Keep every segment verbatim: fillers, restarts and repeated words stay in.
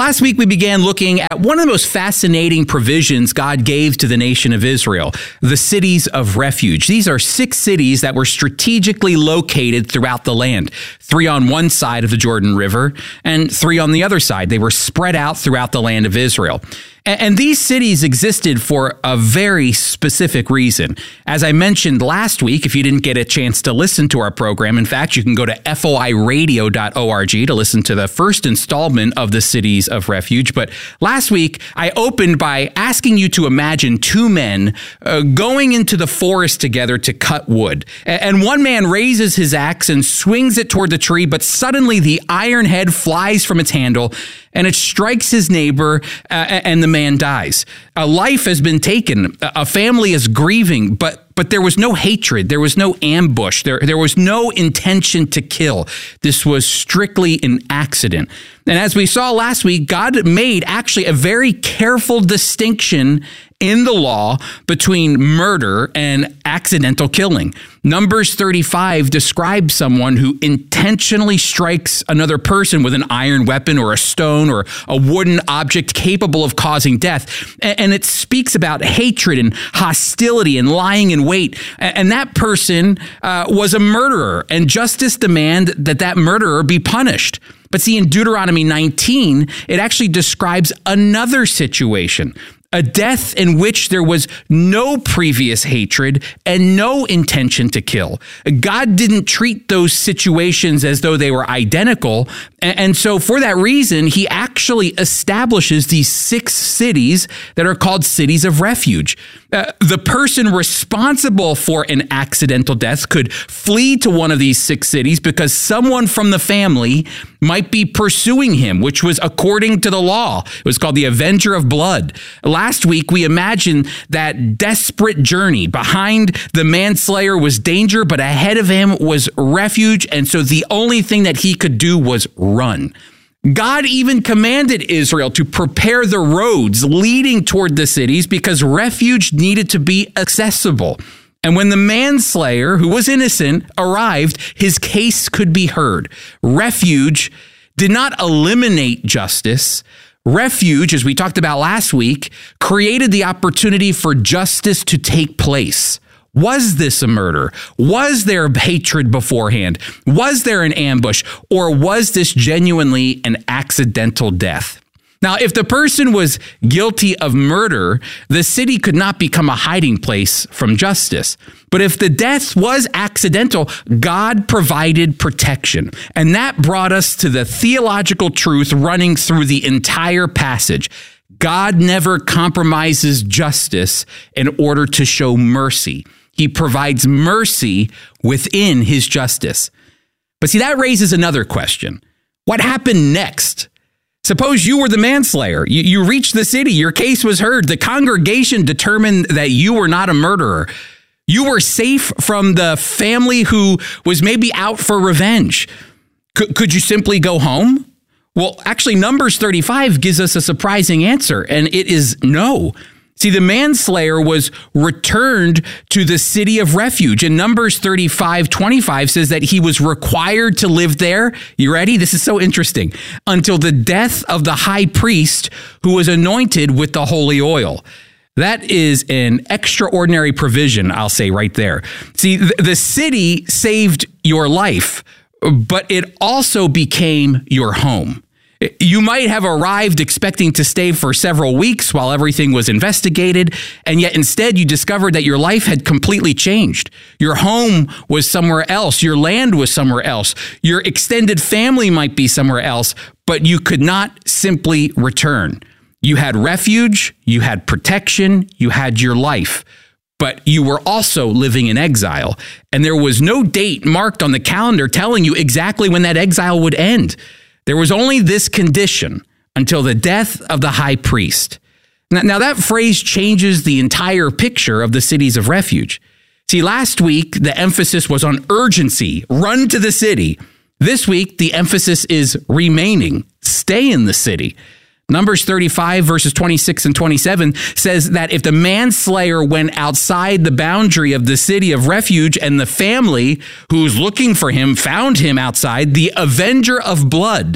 Last week, we began looking at one of the most fascinating provisions God gave to the nation of Israel, the cities of refuge. These are six cities that were strategically located throughout the land, three on one side of the Jordan River and three on the other side. They were spread out throughout the land of Israel. And these cities existed for a very specific reason. As I mentioned last week, if you didn't get a chance to listen to our program, in fact, you can go to F O I radio dot org to listen to the first installment of the Cities of Refuge. But last week, I opened by asking you to imagine two men uh, going into the forest together to cut wood. And one man raises his axe and swings it toward the tree, but suddenly the iron head flies from its handle and it strikes his neighbor, uh, and the man dies. A life has been taken. A family is grieving, but but there was no hatred. There was no ambush. There, there was no intention to kill. This was strictly an accident. And as we saw last week, God made actually a very careful distinction in the law between murder and accidental killing. Numbers thirty-five describes someone who intentionally strikes another person with an iron weapon or a stone or a wooden object capable of causing death. And it speaks about hatred and hostility and lying in wait. And that person uh, was a murderer, and justice demanded that that murderer be punished. But see, in Deuteronomy nineteen, it actually describes another situation, a death in which there was no previous hatred and no intention to kill. God didn't treat those situations as though they were identical. And so for that reason, he actually establishes these six cities that are called cities of refuge. Uh, the person responsible for an accidental death could flee to one of these six cities because someone from the family might be pursuing him, which was according to the law. It was called the Avenger of Blood. Last week, we imagined that desperate journey. Behind the manslayer was danger, but ahead of him was refuge. And so the only thing that he could do was run. God even commanded Israel to prepare the roads leading toward the cities because refuge needed to be accessible. And when the manslayer, who was innocent, arrived, his case could be heard. Refuge did not eliminate justice. Refuge, as we talked about last week, created the opportunity for justice to take place. Was this a murder? Was there hatred beforehand? Was there an ambush? Or was this genuinely an accidental death? Now, if the person was guilty of murder, the city could not become a hiding place from justice. But if the death was accidental, God provided protection. And that brought us to the theological truth running through the entire passage. God never compromises justice in order to show mercy. He provides mercy within his justice. But see, that raises another question. What happened next? Suppose you were the manslayer. You, you reached the city. Your case was heard. The congregation determined that you were not a murderer. You were safe from the family who was maybe out for revenge. C- could you simply go home? Well, actually, Numbers thirty-five gives us a surprising answer, and it is no. See, the manslayer was returned to the city of refuge. And Numbers thirty-five twenty-five says that he was required to live there. You ready? This is so interesting. Until the death of the high priest who was anointed with the holy oil. That is an extraordinary provision, I'll say right there. See, the city saved your life, but it also became your home. You might have arrived expecting to stay for several weeks while everything was investigated, and yet instead you discovered that your life had completely changed. Your home was somewhere else. Your land was somewhere else. Your extended family might be somewhere else, but you could not simply return. You had refuge, you had protection, you had your life, but you were also living in exile, and there was no date marked on the calendar telling you exactly when that exile would end. There was only this condition until the death of the high priest. Now, now that phrase changes the entire picture of the cities of refuge. See, last week, the emphasis was on urgency, run to the city. This week, the emphasis is remaining, stay in the city. Numbers thirty-five, verses twenty-six and twenty-seven says that if the manslayer went outside the boundary of the city of refuge and the family who's looking for him found him outside, the avenger of blood,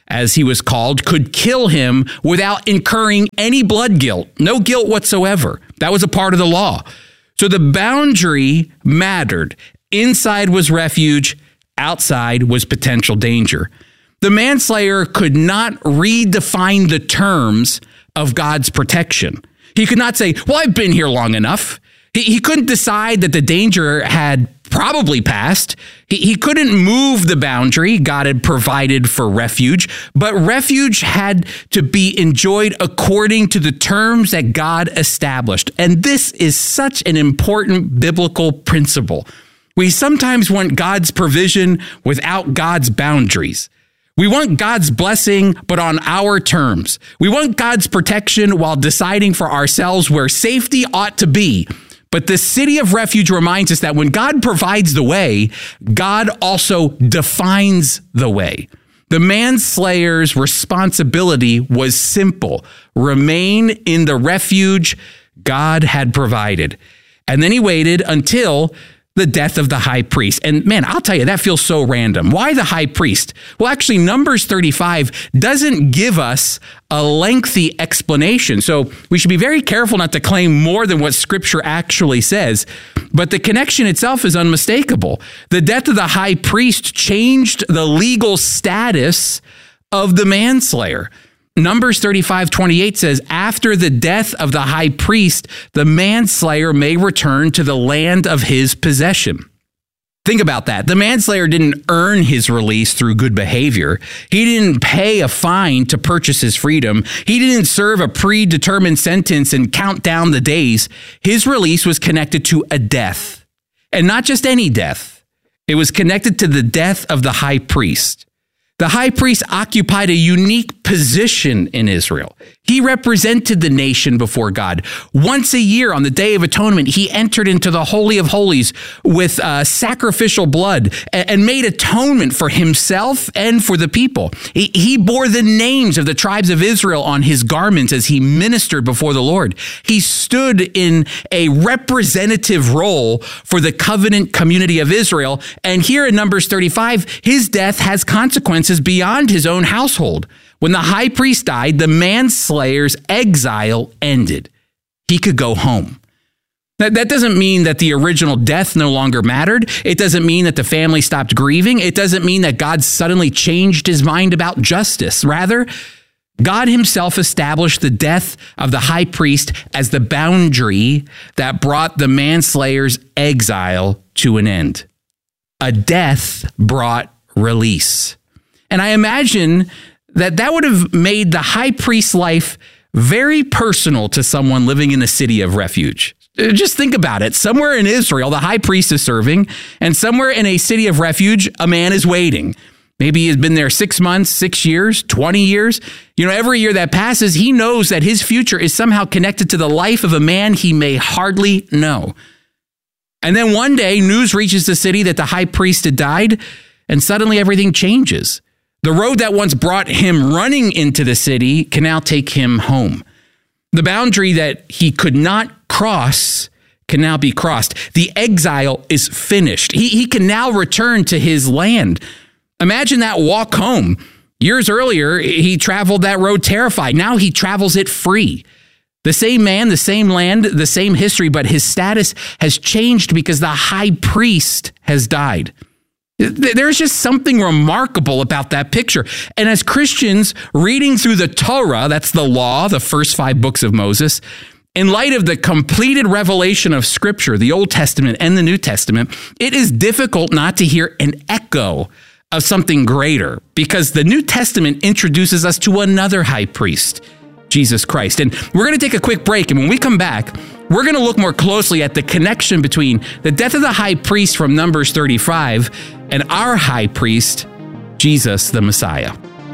as he was called, could kill him without incurring any blood guilt, no guilt whatsoever. That was a part of the law. So the boundary mattered. Inside was refuge, outside was potential danger. The manslayer could not redefine the terms of God's protection. He could not say, well, I've been here long enough. He, he couldn't decide that the danger had probably passed. He, he couldn't move the boundary God had provided for refuge, but refuge had to be enjoyed according to the terms that God established. And this is such an important biblical principle. We sometimes want God's provision without God's boundaries. We want God's blessing, but on our terms. We want God's protection while deciding for ourselves where safety ought to be. But the city of refuge reminds us that when God provides the way, God also defines the way. The manslayer's responsibility was simple: remain in the refuge God had provided. And then he waited until the death of the high priest. And man, I'll tell you, that feels so random. Why the high priest? Well, actually, Numbers thirty-five doesn't give us a lengthy explanation. So we should be very careful not to claim more than what Scripture actually says. But the connection itself is unmistakable. The death of the high priest changed the legal status of the manslayer. Numbers thirty-five twenty-eight says, after the death of the high priest, the manslayer may return to the land of his possession. Think about that. The manslayer didn't earn his release through good behavior. He didn't pay a fine to purchase his freedom. He didn't serve a predetermined sentence and count down the days. His release was connected to a death, and not just any death. It was connected to the death of the high priest. The high priest occupied a unique position in Israel. He represented the nation before God. Once a year on the Day of Atonement, he entered into the Holy of Holies with uh, sacrificial blood and made atonement for himself and for the people. He, he bore the names of the tribes of Israel on his garments as he ministered before the Lord. He stood in a representative role for the covenant community of Israel. And here in Numbers thirty-five, his death has consequences beyond his own household. When the high priest died, the manslayer's exile ended. He could go home. That, that doesn't mean that the original death no longer mattered. It doesn't mean that the family stopped grieving. It doesn't mean that God suddenly changed his mind about justice. Rather, God himself established the death of the high priest as the boundary that brought the manslayer's exile to an end. A death brought release. And I imagine that that would have made the high priest's life very personal to someone living in the city of refuge. Just think about it. Somewhere in Israel, the high priest is serving, and somewhere in a city of refuge, a man is waiting. Maybe he's been there six months, six years, twenty years. You know, every year that passes, he knows that his future is somehow connected to the life of a man he may hardly know. And then one day, news reaches the city that the high priest had died, and suddenly everything changes. The road that once brought him running into the city can now take him home. The boundary that he could not cross can now be crossed. The exile is finished. He, he can now return to his land. Imagine that walk home. Years earlier, he traveled that road terrified. Now he travels it free. The same man, the same land, the same history, but his status has changed because the high priest has died. There's just something remarkable about that picture. And as Christians reading through the Torah, that's the law, the first five books of Moses, in light of the completed revelation of Scripture, the Old Testament and the New Testament, it is difficult not to hear an echo of something greater, because the New Testament introduces us to another high priest, Jesus Christ. And we're going to take a quick break, and when we come back, we're going to look more closely at the connection between the death of the high priest from Numbers thirty-five and our high priest, Jesus the Messiah.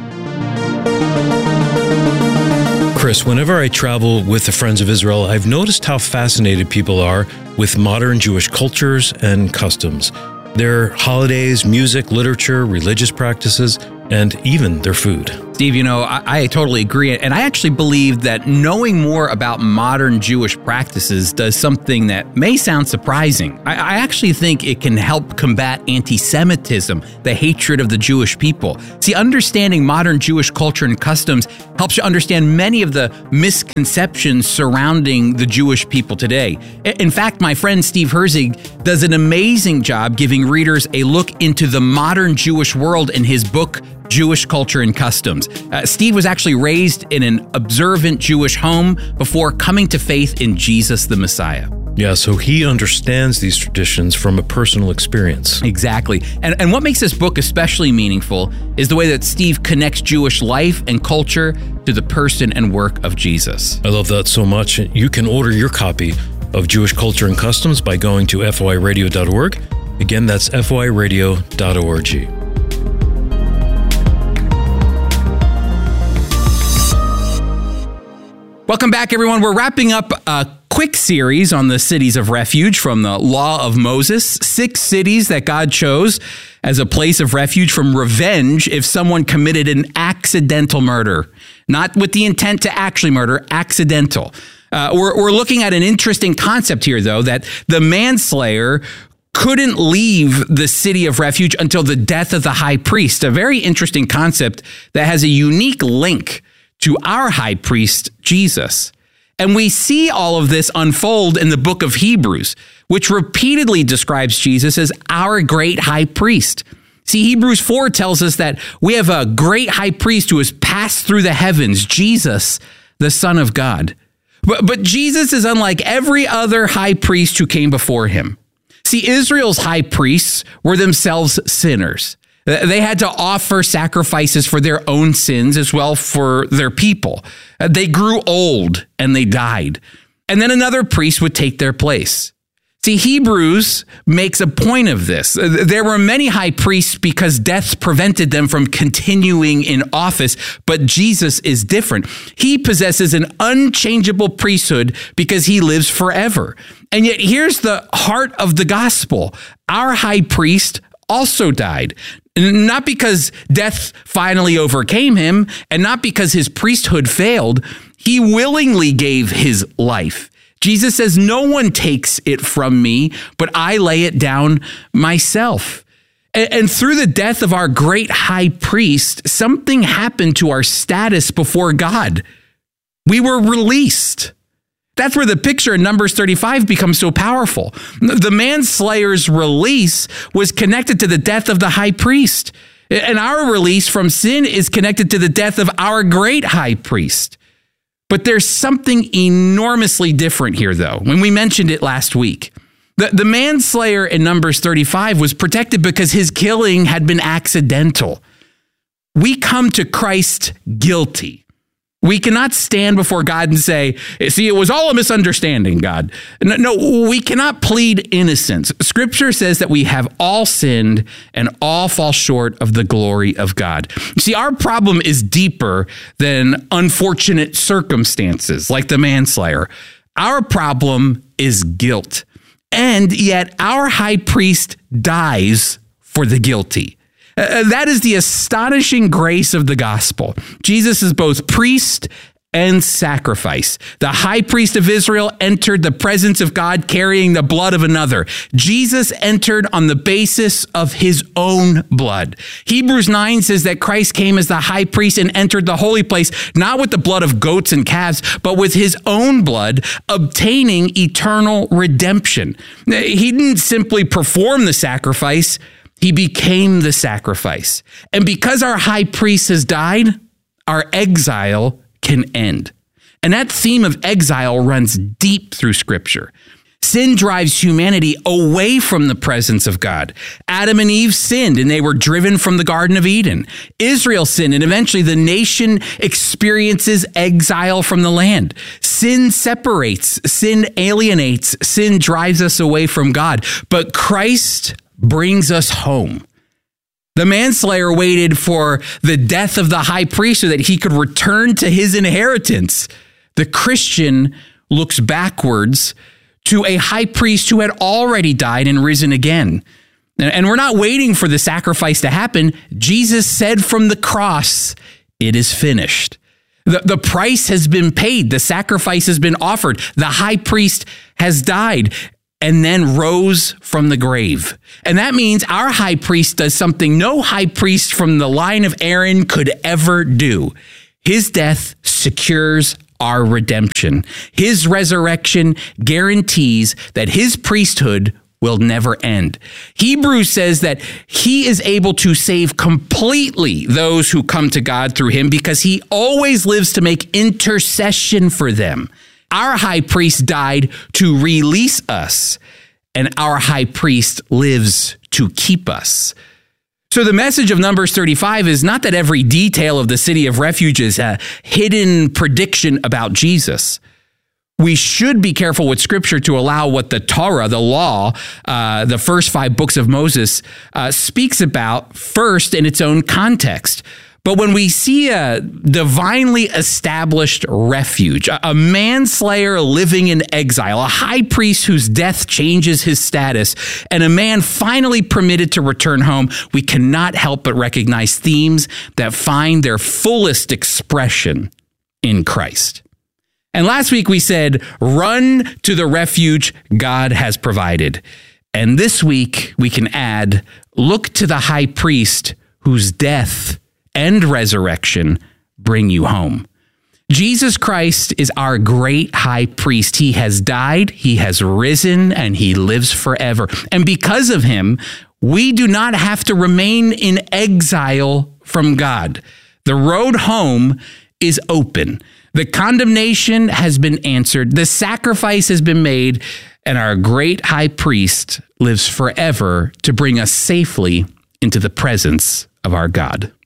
Chris, whenever I travel with the Friends of Israel, I've noticed how fascinated people are with modern Jewish cultures and customs. Their holidays, music, literature, religious practices, and even their food. Steve, you know, I, I totally agree. And I actually believe that knowing more about modern Jewish practices does something that may sound surprising. I, I actually think it can help combat anti-Semitism, the hatred of the Jewish people. See, understanding modern Jewish culture and customs helps you understand many of the misconceptions surrounding the Jewish people today. In fact, my friend Steve Herzig does an amazing job giving readers a look into the modern Jewish world in his book, Jewish Culture and Customs. Uh, Steve was actually raised in an observant Jewish home before coming to faith in Jesus the Messiah. Yeah, so he understands these traditions from a personal experience. Exactly. And, and what makes this book especially meaningful is the way that Steve connects Jewish life and culture to the person and work of Jesus. I love that so much. You can order your copy of Jewish Culture and Customs by going to F O I radio dot org. Again, that's F O I radio dot org. Welcome back, everyone. We're wrapping up a quick series on the cities of refuge from the Law of Moses, six cities that God chose as a place of refuge from revenge if someone committed an accidental murder, not with the intent to actually murder, accidental. Uh, we're, we're looking at an interesting concept here, though, that the manslayer couldn't leave the city of refuge until the death of the high priest, a very interesting concept that has a unique link to our high priest, Jesus. And we see all of this unfold in the book of Hebrews, which repeatedly describes Jesus as our great high priest. See, Hebrews four tells us that we have a great high priest who has passed through the heavens, Jesus, the Son of God. But, but Jesus is unlike every other high priest who came before him. See, Israel's high priests were themselves sinners. They had to offer sacrifices for their own sins as well for their people. They grew old and they died. And then another priest would take their place. See, Hebrews makes a point of this. There were many high priests because death prevented them from continuing in office, but Jesus is different. He possesses an unchangeable priesthood because he lives forever. And yet here's the heart of the gospel. Our high priest also died. Not because death finally overcame him, and not because his priesthood failed. He willingly gave his life. Jesus says, no one takes it from me, but I lay it down myself. And, and through the death of our great high priest, something happened to our status before God. We were released. That's where the picture in Numbers thirty-five becomes so powerful. The manslayer's release was connected to the death of the high priest. And our release from sin is connected to the death of our great high priest. But there's something enormously different here, though, when we mentioned it last week. The, the manslayer in Numbers thirty-five was protected because his killing had been accidental. We come to Christ guilty. We cannot stand before God and say, see, it was all a misunderstanding, God. No, no, we cannot plead innocence. Scripture says that we have all sinned and all fall short of the glory of God. See, our problem is deeper than unfortunate circumstances like the manslayer. Our problem is guilt. And yet our high priest dies for the guilty. Uh, that is the astonishing grace of the gospel. Jesus is both priest and sacrifice. The high priest of Israel entered the presence of God carrying the blood of another. Jesus entered on the basis of his own blood. Hebrews nine says that Christ came as the high priest and entered the holy place, not with the blood of goats and calves, but with his own blood, obtaining eternal redemption. He didn't simply perform the sacrifice, he became the sacrifice. And because our high priest has died, our exile can end. And that theme of exile runs deep through Scripture. Sin drives humanity away from the presence of God. Adam and Eve sinned and they were driven from the Garden of Eden. Israel sinned and eventually the nation experiences exile from the land. Sin separates, sin alienates, sin drives us away from God. But Christ brings us home. The manslayer waited for the death of the high priest so that he could return to his inheritance. The Christian looks backwards to a high priest who had already died and risen again. And we're not waiting for the sacrifice to happen. Jesus said from the cross, it is finished. The, the price has been paid. The sacrifice has been offered. The high priest has died and then rose from the grave. And that means our high priest does something no high priest from the line of Aaron could ever do. His death secures our redemption. His resurrection guarantees that his priesthood will never end. Hebrews says that he is able to save completely those who come to God through him because he always lives to make intercession for them. Our high priest died to release us, and our high priest lives to keep us. So the message of Numbers thirty-five is not that every detail of the city of refuge is a hidden prediction about Jesus. We should be careful with Scripture to allow what the Torah, the law, uh, the first five books of Moses, uh, speaks about first in its own context. But when we see a divinely established refuge, a manslayer living in exile, a high priest whose death changes his status, and a man finally permitted to return home, we cannot help but recognize themes that find their fullest expression in Christ. And last week we said, run to the refuge God has provided. And this week we can add, look to the high priest whose death and resurrection bring you home. Jesus Christ is our great high priest. He has died, he has risen, and he lives forever. And because of him, we do not have to remain in exile from God. The road home is open. The condemnation has been answered. The sacrifice has been made, and our great high priest lives forever to bring us safely into the presence of our God.